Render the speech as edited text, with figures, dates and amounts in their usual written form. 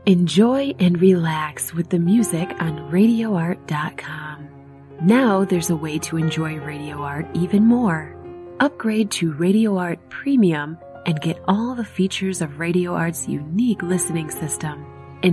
Enjoy and relax with the music on RadioArt.com. Now there's a way to enjoy Radio Art even more. Upgrade to Radio Art Premium and get all the features of Radio Art's unique listening system.